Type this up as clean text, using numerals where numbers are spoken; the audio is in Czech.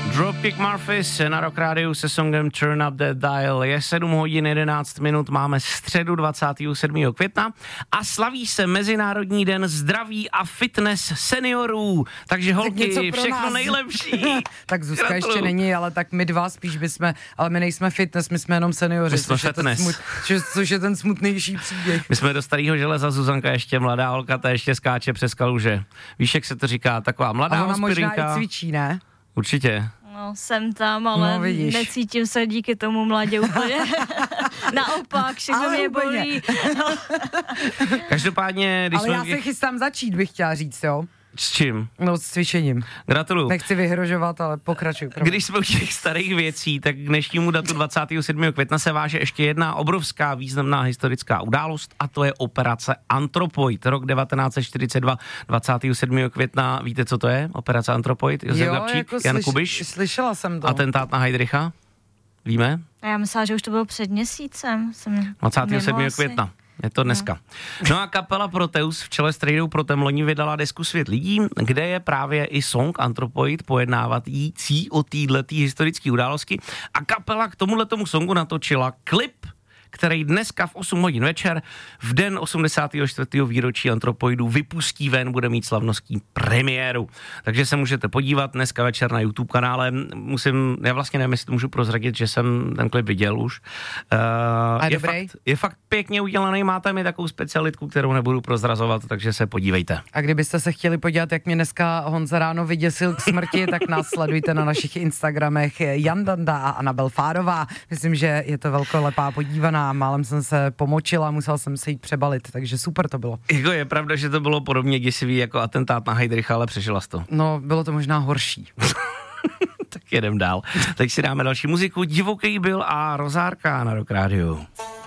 Dropkick Murphys na Rock Rádiu se songem Turn Up The Dial. Je 7 hodin 11 minut, máme středu 27. května a slaví se Mezinárodní den zdraví a fitness seniorů. Takže holky, všechno nejlepší. Tak Zuzka ještě není, ale tak my dva spíš bychom, ale my nejsme fitness, my jsme jenom seniori. My jsme fitness. Což je ten smutnější příběh. My jsme do starého železa, Zuzanka ještě mladá holka, ta ještě skáče přes kaluže. Víš, jak se to říká, taková mladá hospodinka. Možná i cvičí, ne? Určitě. No, jsem tam, ale necítím se díky tomu mladě úplně. Naopak, všechno mě bolí. Každopádně, když ale já se chystám začít, bych chtěla říct, jo. S čím? No, s cvičením. Gratuluju. Nechci vyhrožovat, ale pokračuj. Když jsme u těch starých věcí, tak k dnešnímu datu 27. května se váže ještě jedna obrovská významná historická událost a to je operace Anthropoid. Rok 1942, 27. května. Víte, co to je? Operace Anthropoid? Josef Gabčík, jako Jan Kubiš? Slyšela jsem to. Atentát na Heydricha? Víme? A já myslela, že už to bylo před měsícem. 27. května. Je to dneska. No a kapela Proteus v čele s Trejdou Protem loni vydala desku Svět lidí, kde je právě i song Anthropoid pojednávající o této historické události. A kapela k tomuhletomu songu natočila klip, který dneska v 8 hodin večer, v den 84. výročí Anthropoidu vypustí ven, bude mít slavnostní premiéru. Takže se můžete podívat dneska večer na YouTube kanále. Já vlastně nevím, jestli to můžu prozradit, že jsem ten klip viděl už. Je fakt pěkně udělaný, má tam i takovou specialitku, kterou nebudu prozrazovat, takže se podívejte. A kdybyste se chtěli podívat, jak mě dneska Honza ráno vyděsil k smrti, tak nás sledujte na našich Instagramech Jan Danda a Anabel Fárová. Myslím, že je to velkolepá podívaná. Málem jsem se pomočila, musel jsem se jít přebalit, takže super to bylo. Jako je pravda, že to bylo podobně děsivý jako atentát na Heydricha, ale přežila jsi to. No, bylo to možná horší. Tak jedem dál. Teď si dáme další muziku. Divoký byl a Rozárka na Rock Rádiu.